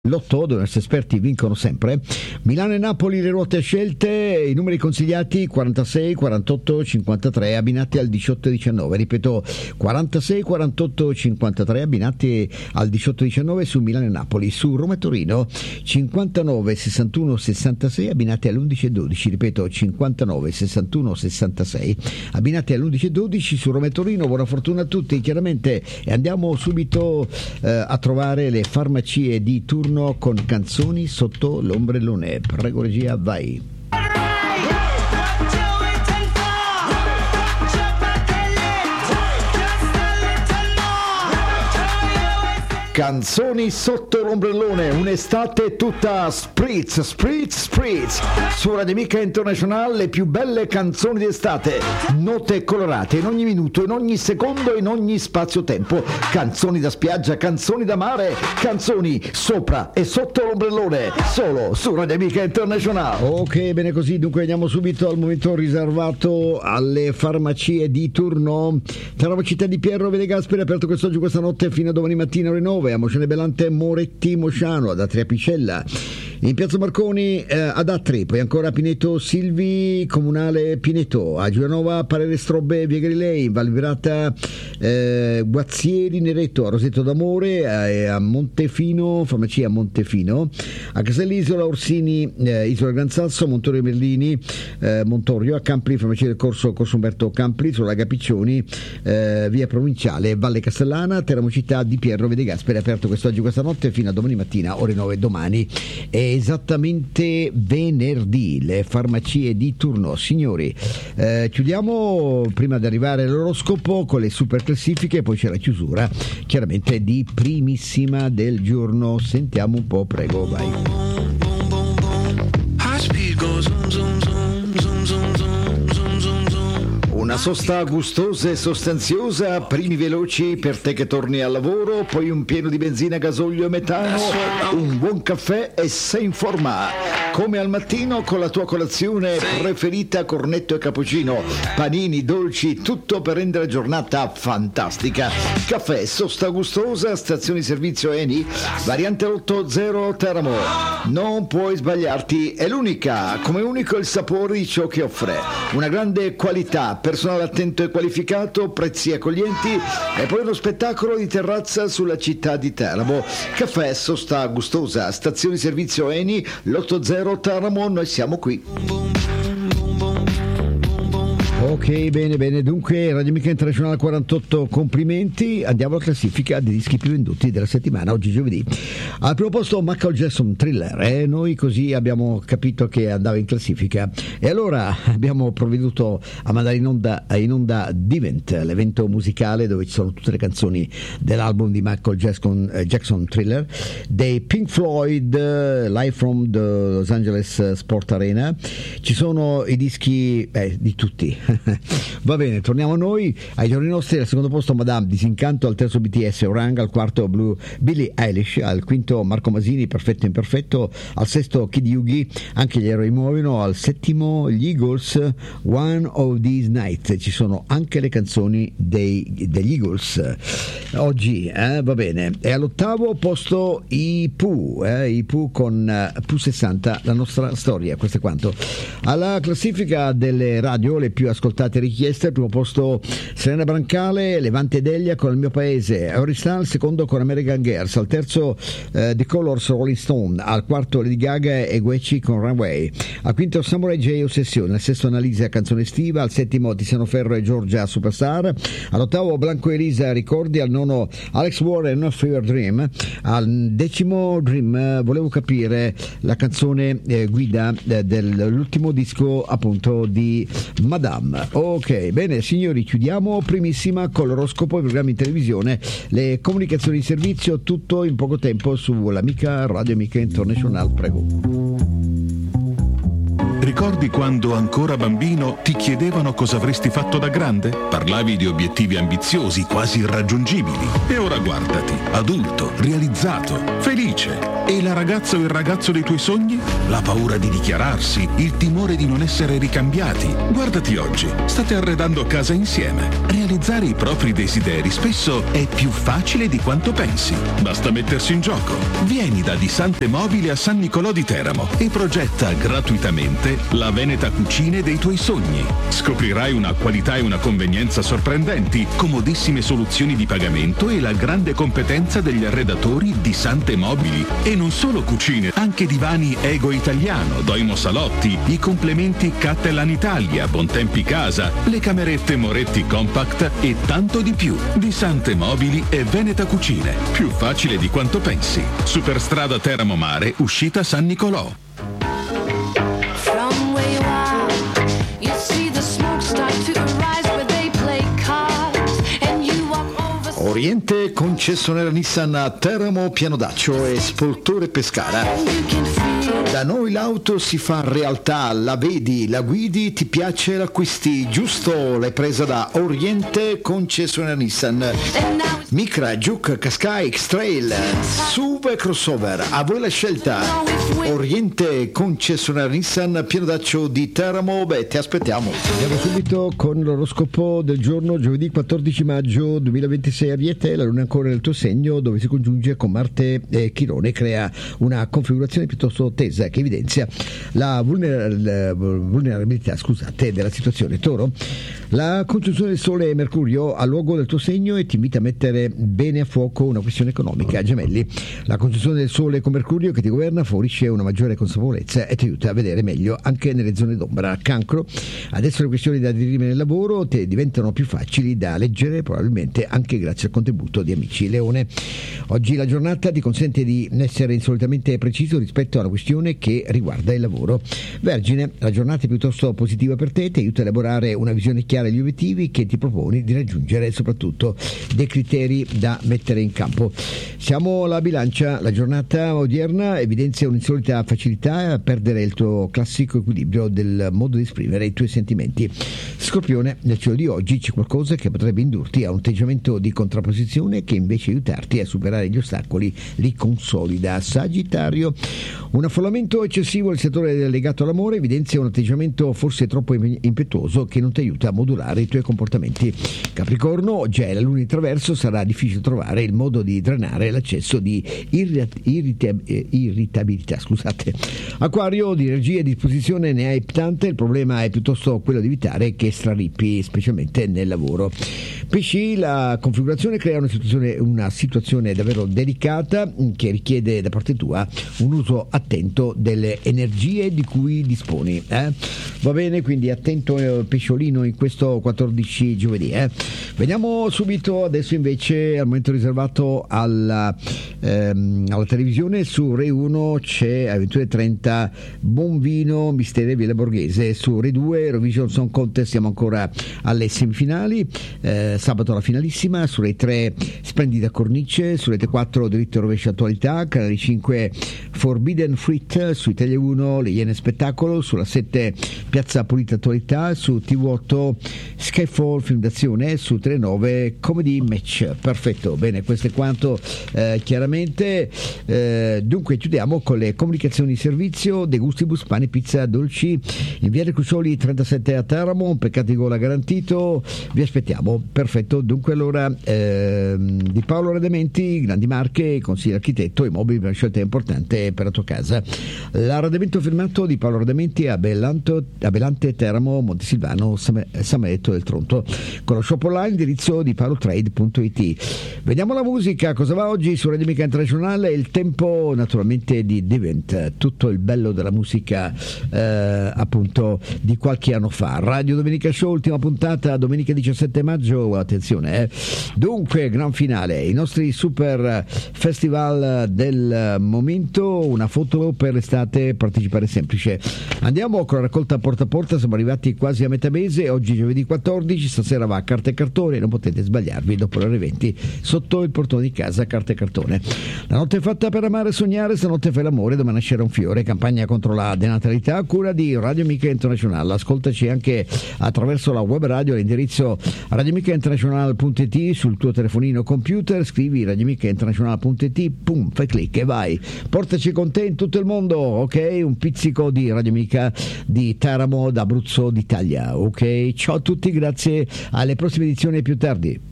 Lotto, dove i nostri esperti vincono sempre. Milano e Napoli, le ruote scelte, i numeri consigliati 46, 48, 53, abbinati al 18 e 19. Ripeto, 46, 48, 53, abbinati al 18 e 19 su Milano e Napoli. Su Roma e Torino 59, 61, 66, abbinati all'11 e 12. Ripeto, 59, 61, 66, abbinati all'11 e 12 su Roma e Torino. Buona fortuna a tutti, chiaramente, e andiamo subito a trovare le farmacie di turno con canzoni sotto l'ombrellone. Prego regia, vai. Canzoni sotto l'ombrellone, un'estate tutta spritz, spritz, spritz. Su Radio Amica International le più belle canzoni d'estate, note colorate in ogni minuto, in ogni secondo, in ogni spazio-tempo. Canzoni da spiaggia, canzoni da mare, canzoni sopra e sotto l'ombrellone, solo su Radio Amica International. Ok, bene così, dunque andiamo subito al momento riservato alle farmacie di turno. Teramo Città di Piero Vede Gasperi, aperto quest'oggi, questa notte fino a domani mattina ore 9. A Moscione Belante, Moretti, Mosciano, ad Atri Apicella, in Piazza Marconi ad Atri, poi ancora a Pineto Silvi, Comunale Pineto, a Giulianova, Parere Strobbe, Via Galilei, in Valvirata, Guazzieri, Neretto, a Roseto d'Amore, a Montefino, farmacia Montefino, a Casell'isola, Orsini, Isola Gran Sasso, Montorio Merlini, Montorio, a Campli, farmacia del Corso Umberto Campli, sulla Gapiccioni, via Provinciale, Valle Castellana, Teramo Città di Piero Vede Gasperi, aperto quest'oggi, questa notte fino a domani mattina ore 9. Domani è esattamente venerdì, le farmacie di turno. Signori, chiudiamo prima di arrivare all'oroscopo con le super classifiche, poi c'è la chiusura chiaramente di primissima del giorno. Sentiamo un po', prego, vai. Una sosta gustosa e sostanziosa, primi veloci per te che torni al lavoro, poi un pieno di benzina, gasolio e metano, un buon caffè e sei in forma. Come al mattino con la tua colazione preferita, cornetto e cappuccino, panini, dolci, tutto per rendere la giornata fantastica. Caffè, sosta gustosa, stazione servizio Eni, variante 80 Teramo. Non puoi sbagliarti, è l'unica, come unico il sapore di ciò che offre. Una grande qualità, personale attento e qualificato, prezzi accoglienti e poi uno spettacolo di terrazza sulla città di Teramo. Caffè, sosta gustosa, stazione servizio Eni, l'80 Teramo, noi siamo qui. Ok, bene, dunque Radio Amica International 48, complimenti. Andiamo alla classifica dei dischi più venduti della settimana, oggi giovedì. Al primo posto Michael Jackson, Thriller, noi così abbiamo capito che andava in classifica e allora abbiamo provveduto a mandare in onda Divent, l'evento musicale dove ci sono tutte le canzoni dell'album di Michael Jackson Thriller, dei Pink Floyd, live from the Los Angeles Sport Arena. Ci sono i dischi di tutti. Va bene, torniamo a noi, ai giorni nostri. Al secondo posto Madame, Disincanto, al terzo BTS, Orang, al quarto Billie Eilish, al quinto Marco Masini, Perfetto Imperfetto, al sesto Kid Yugi, Anche gli eroi muoiono, al settimo gli Eagles, One of These Nights. Ci sono anche le canzoni degli Eagles oggi, va bene. E all'ottavo posto i Pooh con Pooh 60, la nostra storia. Questo è quanto. Alla classifica delle radio, le più ascoltate e richieste: al primo posto Serena Brancale, Levante Delia con Il mio paese, Euristan al secondo con American Girls, al terzo The Colors, Rolling Stone, al quarto Lady Gaga e Gucci con Runway, al quinto Samurai J, Ossessione, al sesto Annalisa, Canzone estiva, al settimo Tiziano Ferro e Giorgia, Superstar, all'ottavo Blanco Elisa, Ricordi, al nono Alex Warren, Fever Dream, al decimo Dream, volevo capire, la canzone guida dell'ultimo disco appunto di Madame. Ok, bene signori, chiudiamo primissima con l'oroscopo, i programmi in televisione, le comunicazioni di servizio, tutto in poco tempo su l'Amica Radio Amica International. Prego. Ricordi quando ancora bambino ti chiedevano cosa avresti fatto da grande? Parlavi di obiettivi ambiziosi, quasi irraggiungibili. E ora guardati, adulto, realizzato, felice. E la ragazza o il ragazzo dei tuoi sogni? La paura di dichiararsi, il timore di non essere ricambiati. Guardati oggi, state arredando casa insieme. Realizzare i propri desideri spesso è più facile di quanto pensi. Basta mettersi in gioco. Vieni da Di Sante Mobili a San Nicolò di Teramo e progetta gratuitamente la Veneta Cucine dei tuoi sogni. Scoprirai una qualità e una convenienza sorprendenti, comodissime soluzioni di pagamento e la grande competenza degli arredatori Di Sante Mobili. E non solo cucine, anche divani Ego Italiano, Doimo Salotti, i complementi Cattelan Italia, Bontempi Casa, le camerette Moretti Compact e tanto di più. Di Sante Mobili e Veneta Cucine. Più facile di quanto pensi. Superstrada Teramo Mare, uscita San Nicolò. Oriente, concessionaria Nissan a Teramo, Pianodaccio e Spoltore Pescara. Da noi l'auto si fa realtà, la vedi, la guidi, ti piace, l'acquisti, giusto? L'hai presa da Oriente, concessionaria Nissan. Micra, Juke, Qashqai, X-Trail, SUV e crossover, a voi la scelta. Oriente, concessionaria Nissan, Pianodaccio di Teramo, ti aspettiamo. Andiamo subito con l'oroscopo del giorno, giovedì 14 maggio 2026. Ariete, la luna è ancora nel tuo segno, dove si congiunge con Marte e Chirone, crea una configurazione piuttosto tesa che evidenzia la vulnerabilità della situazione. Toro, la congiunzione del Sole e Mercurio ha luogo del tuo segno e ti invita a mettere bene a fuoco una questione economica. Gemelli, la congiunzione del Sole con Mercurio che ti governa favorisce una maggiore consapevolezza e ti aiuta a vedere meglio anche nelle zone d'ombra. Cancro, adesso le questioni da dirimere nel lavoro ti diventano più facili da leggere, probabilmente anche grazie al contributo di amici. Leone, oggi la giornata ti consente di essere insolitamente preciso rispetto a una questione che riguarda il lavoro. Vergine, la giornata è piuttosto positiva per te, ti aiuta a elaborare una visione chiara degli obiettivi che ti proponi di raggiungere e soprattutto dei criteri da mettere in campo. Siamo alla Bilancia, la giornata odierna evidenzia un'insolita facilità a perdere il tuo classico equilibrio del modo di esprimere i tuoi sentimenti. Scorpione, nel cielo di oggi c'è qualcosa che potrebbe indurti a un atteggiamento di contrapposizione che invece aiutarti a superare gli ostacoli li consolida. Sagittario, un affollamento eccessivo nel settore legato all'amore evidenzia un atteggiamento forse troppo impetuoso che non ti aiuta a modulare i tuoi comportamenti. Capricorno, oggi è la luna in traverso, sarà difficile trovare il modo di drenare l'accesso di irritabilità. Acquario, di energia a disposizione ne hai tante, il problema è piuttosto quello di evitare che strarippi, specialmente nel lavoro. Pesci, la configurazione crea una situazione davvero delicata che richiede da parte tua un uso attento delle energie di cui disponi. Va bene, quindi attento pesciolino in questo 14 giovedì. Veniamo subito adesso invece al momento riservato alla televisione. Su Rai 1 c'è alle 21:30 Buon Vino, Misteri Villa Borghese. Su Rai 2 Eurovision Song Contest, siamo ancora alle semifinali, sabato la finalissima. Su Rai 3 Splendida Cornice, su Rete 4 Dritto e Rovescio Attualità, Canale 5 Forbidden Fruit, su Italia 1 Le Iene Spettacolo, sulla 7 Piazza Pulita Attualità, su TV8 Skyfall Film d'azione, su Telenove Comedy Match. Perfetto, bene, questo è quanto chiaramente. Dunque chiudiamo con le comunicazioni di servizio. De Gustibus, pane, pizza, dolci in via dei Crucioli 37 a Teramo, un peccato di gola garantito, vi aspettiamo. Perfetto, dunque allora di Paolo Radamenti, Grandi Marche, consigliere architetto, immobili per una scelta importante per la tua casa. L'arredamento firmato di Paolo Radamenti a Belante, Teramo, Montesilvano, Sametto del Tronto, con lo shop online, indirizzo di paolotrade.it. Vediamo la musica, cosa va oggi su Radio Mica Internazionale. Il tempo naturalmente di Devent, tutto il bello della musica appunto di qualche anno fa. Radio Domenica Show, ultima puntata, domenica 17 maggio, attenzione dunque gran finale, i nostri super festival del momento. Una foto per l'estate, partecipare semplice. Andiamo con la raccolta porta a porta, siamo arrivati quasi a metà mese, oggi giovedì 14, stasera va a carta e cartone, non potete sbagliarvi dopo le ore 20. 20, sotto il portone di casa, carta e cartone. La notte è fatta per amare e sognare, stanotte fai l'amore, domani nascerà un fiore, campagna contro la denatalità a cura di Radio Amica Internazionale. Ascoltaci anche attraverso la web radio all'indirizzo radioamicainternazionale.it, sul tuo telefonino computer scrivi radioamicainternazionale.it, pum, fai clic e vai, portaci con te in tutto il mondo, ok? Un pizzico di Radio Amica di Teramo, d'Abruzzo, d'Italia, ok? Ciao a tutti, grazie, alle prossime edizioni più tardi.